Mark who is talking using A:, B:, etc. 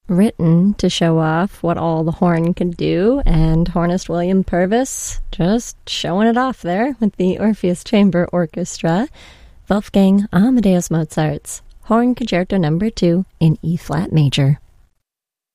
A: written to show off what all the horn could do, and hornist William Purvis just showing it off there with the Orpheus Chamber Orchestra. Wolfgang Amadeus Mozart's Horn Concerto No. 2 in E-flat major.